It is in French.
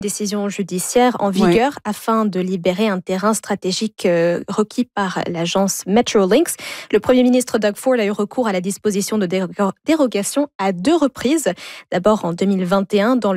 Décision judiciaire en vigueur afin de libérer un terrain stratégique requis par l'agence Metrolinx. Le Premier ministre Doug Ford a eu recours à la disposition de dérogation à 2 reprises. D'abord en 2021 dans